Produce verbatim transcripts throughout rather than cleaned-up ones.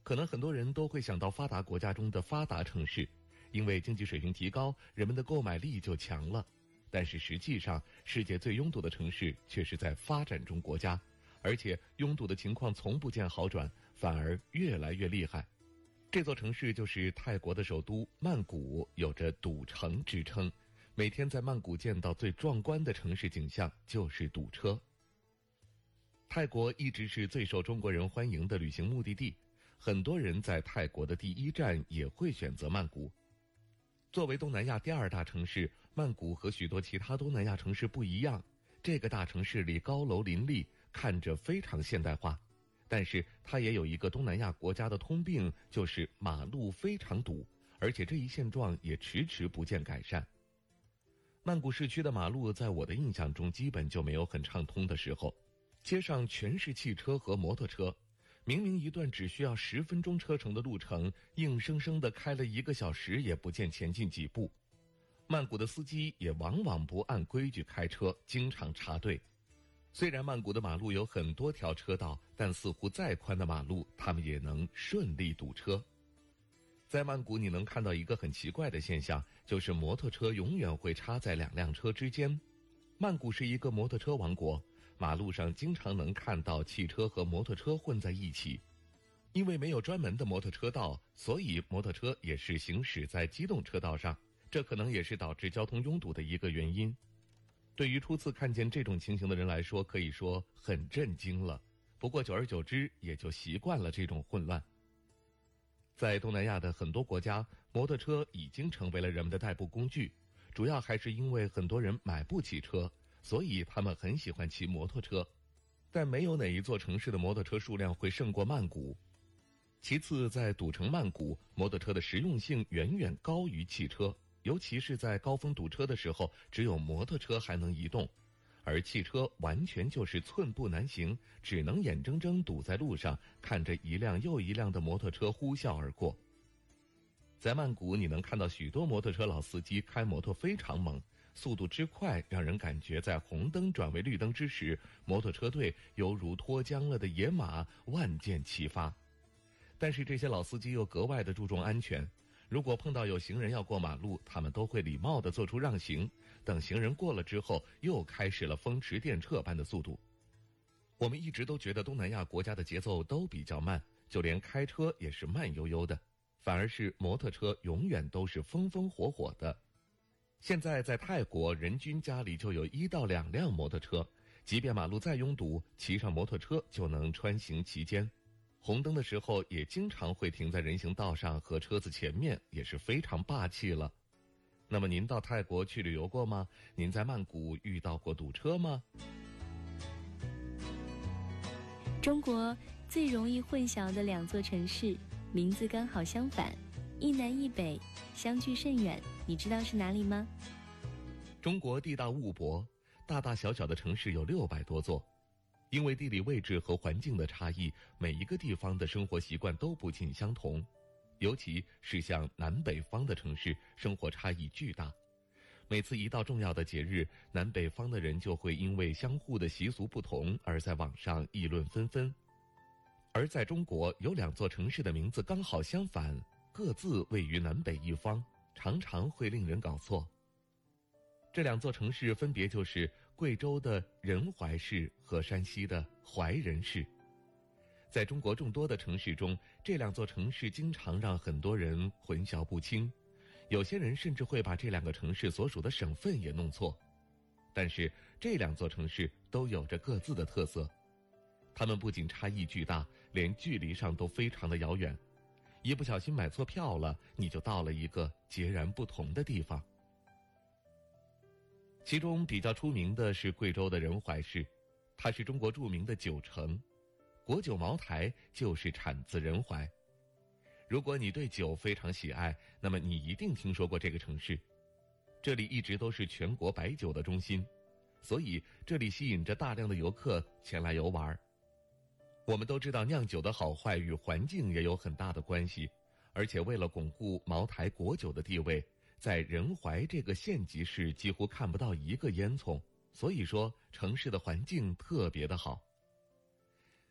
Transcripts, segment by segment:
可能很多人都会想到发达国家中的发达城市，因为经济水平提高，人们的购买力就强了。但是实际上，世界最拥堵的城市却是在发展中国家，而且拥堵的情况从不见好转，反而越来越厉害。这座城市就是泰国的首都曼谷，有着堵城之称。每天在曼谷见到最壮观的城市景象就是堵车。泰国一直是最受中国人欢迎的旅行目的地，很多人在泰国的第一站也会选择曼谷。作为东南亚第二大城市，曼谷和许多其他东南亚城市不一样，这个大城市里高楼林立，看着非常现代化。但是它也有一个东南亚国家的通病，就是马路非常堵，而且这一现状也迟迟不见改善。曼谷市区的马路在我的印象中基本就没有很畅通的时候，街上全是汽车和摩托车，明明一段只需要十分钟车程的路程，硬生生地开了一个小时也不见前进几步。曼谷的司机也往往不按规矩开车，经常插队。虽然曼谷的马路有很多条车道，但似乎再宽的马路，他们也能顺利堵车。在曼谷你能看到一个很奇怪的现象，就是摩托车永远会插在两辆车之间。曼谷是一个摩托车王国，马路上经常能看到汽车和摩托车混在一起。因为没有专门的摩托车道，所以摩托车也是行驶在机动车道上，这可能也是导致交通拥堵的一个原因。对于初次看见这种情形的人来说，可以说很震惊了。不过久而久之，也就习惯了这种混乱。在东南亚的很多国家，摩托车已经成为了人们的代步工具，主要还是因为很多人买不起车，所以他们很喜欢骑摩托车。但没有哪一座城市的摩托车数量会胜过曼谷。其次，在赌城曼谷，摩托车的实用性远远高于汽车，尤其是在高峰堵车的时候，只有摩托车还能移动，而汽车完全就是寸步难行，只能眼睁睁堵在路上，看着一辆又一辆的摩托车呼啸而过。在曼谷，你能看到许多摩托车老司机开摩托非常猛，速度之快，让人感觉在红灯转为绿灯之时，摩托车队犹如脱缰了的野马，万箭齐发。但是这些老司机又格外的注重安全，如果碰到有行人要过马路，他们都会礼貌地做出让行，等行人过了之后，又开始了风驰电掣般的速度。我们一直都觉得东南亚国家的节奏都比较慢，就连开车也是慢悠悠的，反而是摩托车永远都是风风火火的。现在在泰国，人均家里就有一到两辆摩托车，即便马路再拥堵，骑上摩托车就能穿行其间。红灯的时候也经常会停在人行道上和车子前面，也是非常霸气了。那么您到泰国去旅游过吗？您在曼谷遇到过堵车吗？ 中国最容易混淆的两座城市，名字刚好相反，一南一北，相距甚远，你知道是哪里吗？ 中国地大物博，大大小小的城市有六百多座。因为地理位置和环境的差异，每一个地方的生活习惯都不尽相同，尤其是像南北方的城市，生活差异巨大。每次一到重要的节日，南北方的人就会因为相互的习俗不同而在网上议论纷纷。而在中国，有两座城市的名字刚好相反，各自位于南北一方，常常会令人搞错。这两座城市分别就是贵州的仁怀市和山西的怀仁市。在中国众多的城市中，这两座城市经常让很多人混淆不清，有些人甚至会把这两个城市所属的省份也弄错。但是这两座城市都有着各自的特色，它们不仅差异巨大，连距离上都非常的遥远，一不小心买错票了，你就到了一个截然不同的地方。其中比较出名的是贵州的仁怀市，它是中国著名的酒城，国酒茅台就是产自仁怀。如果你对酒非常喜爱，那么你一定听说过这个城市。这里一直都是全国白酒的中心，所以这里吸引着大量的游客前来游玩。我们都知道酿酒的好坏与环境也有很大的关系，而且为了巩固茅台国酒的地位，在仁怀这个县级市几乎看不到一个烟囱，所以说城市的环境特别的好。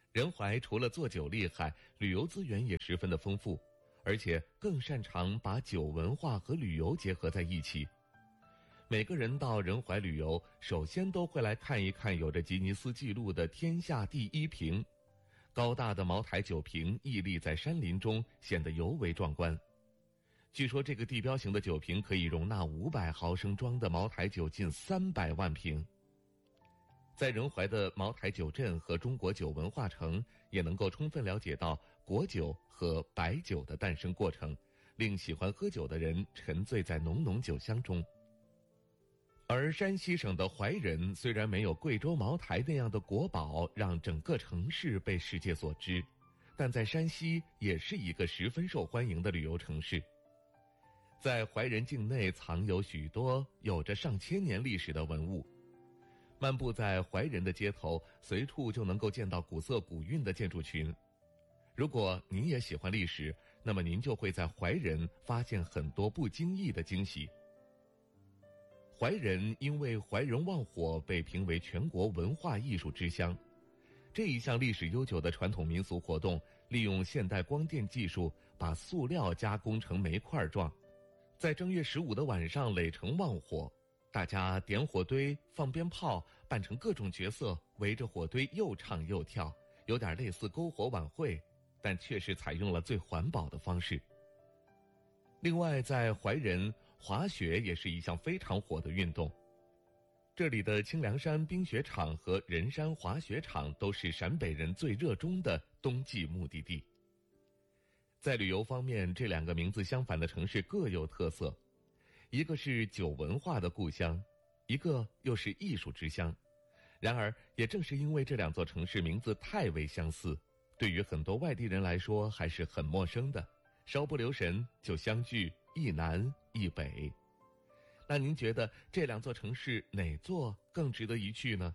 仁怀除了做酒厉害，旅游资源也十分的丰富，而且更擅长把酒文化和旅游结合在一起。每个人到仁怀旅游，首先都会来看一看有着吉尼斯纪录的天下第一瓶。高大的茅台酒瓶屹立在山林中，显得尤为壮观。据说这个地标型的酒瓶可以容纳五百毫升装的茅台酒近三百万瓶。在仁怀的茅台酒镇和中国酒文化城，也能够充分了解到果酒和白酒的诞生过程，令喜欢喝酒的人沉醉在浓浓酒香中。而山西省的怀仁虽然没有贵州茅台那样的国宝让整个城市被世界所知，但在山西也是一个十分受欢迎的旅游城市。在怀仁境内藏有许多有着上千年历史的文物，漫步在怀仁的街头，随处就能够见到古色古韵的建筑群。如果您也喜欢历史，那么您就会在怀仁发现很多不经意的惊喜。怀仁因为怀仁旺火被评为全国文化艺术之乡。这一项历史悠久的传统民俗活动，利用现代光电技术，把塑料加工成煤块状，在正月十五的晚上垒成旺火，大家点火堆、放鞭炮，扮成各种角色，围着火堆又唱又跳，有点类似篝火晚会，但却是采用了最环保的方式。另外，在怀仁，滑雪也是一项非常火的运动。这里的清凉山冰雪场和仁山滑雪场都是陕北人最热衷的冬季目的地。在旅游方面，这两个名字相反的城市各有特色，一个是酒文化的故乡，一个又是艺术之乡。然而，也正是因为这两座城市名字太为相似，对于很多外地人来说还是很陌生的，稍不留神就相距一南一北。那您觉得这两座城市哪座更值得一去呢？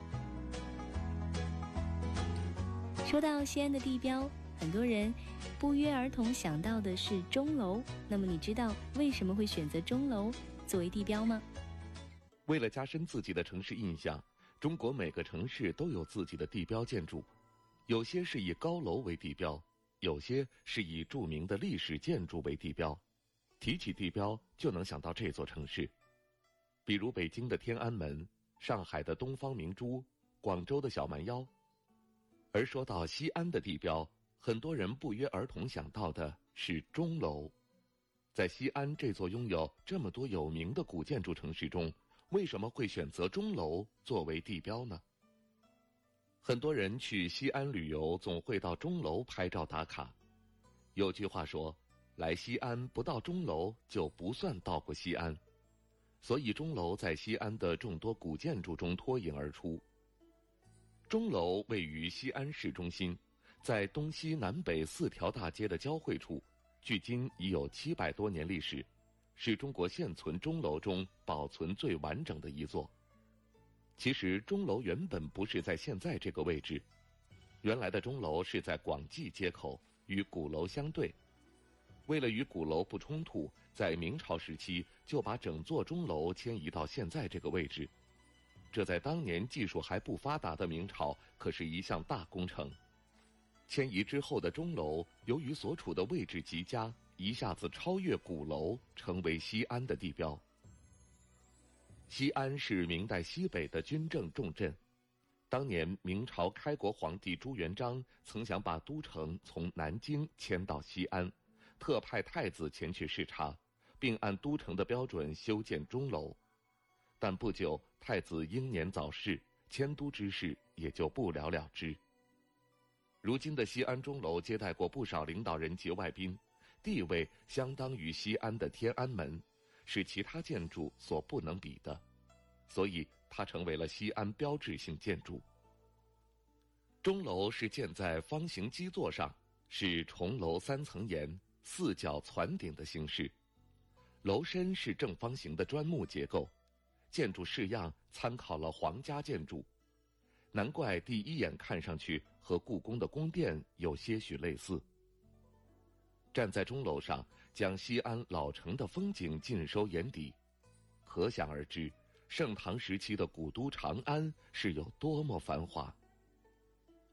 说到西安的地标，很多人不约而同想到的是钟楼。那么你知道为什么会选择钟楼作为地标吗？ 为了加深自己的城市印象，中国每个城市都有自己的地标建筑，有些是以高楼为地标，有些是以著名的历史建筑为地标。提起地标，就能想到这座城市，比如北京的天安门、上海的东方明珠、广州的小蛮腰。而说到西安的地标，很多人不约而同想到的是钟楼。在西安这座拥有这么多有名的古建筑城市中，为什么会选择钟楼作为地标呢？很多人去西安旅游总会到钟楼拍照打卡。有句话说，来西安不到钟楼就不算到过西安，所以钟楼在西安的众多古建筑中脱颖而出。钟楼位于西安市中心，在东西南北四条大街的交汇处，距今已有七百多年历史，是中国现存钟楼中保存最完整的一座。其实钟楼原本不是在现在这个位置，原来的钟楼是在广济街口，与鼓楼相对。为了与鼓楼不冲突，在明朝时期就把整座钟楼迁移到现在这个位置。这在当年技术还不发达的明朝可是一项大工程。迁移之后的钟楼，由于所处的位置极佳，一下子超越鼓楼，成为西安的地标。西安是明代西北的军政重镇，当年明朝开国皇帝朱元璋曾想把都城从南京迁到西安，特派太子前去视察，并按都城的标准修建钟楼。但不久，太子英年早逝，迁都之事也就不了了之。如今的西安钟楼接待过不少领导人及外宾，地位相当于西安的天安门，是其他建筑所不能比的，所以它成为了西安标志性建筑。钟楼是建在方形基座上，是重楼三层檐、四角攒顶的形式，楼身是正方形的砖木结构，建筑式样参考了皇家建筑，难怪第一眼看上去和故宫的宫殿有些许类似。站在钟楼上，将西安老城的风景尽收眼底，可想而知，盛唐时期的古都长安是有多么繁华。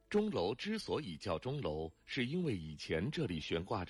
钟楼之所以叫钟楼，是因为以前这里悬挂着